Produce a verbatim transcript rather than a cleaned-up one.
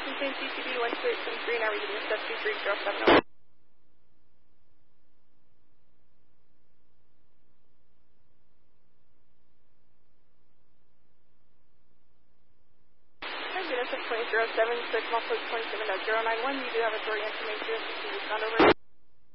Contain C C D one two eight seven three, now reading the step two three zero seven zero. Unit of twenty zero seven six, multiple twenty-seven zero nine one, you do have authority information, this is not over.